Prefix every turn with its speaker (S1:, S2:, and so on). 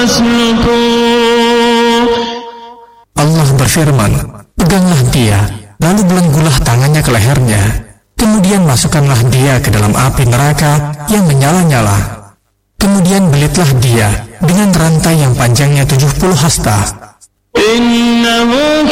S1: فاسلكوه.
S2: Allah berfirman, peganglah dia, lalu belenggulah tangannya ke lehernya. Kemudian masukkanlah dia ke dalam api neraka yang menyala-nyala. Kemudian belitlah dia dengan rantai yang panjangnya 70 hasta.
S1: إنه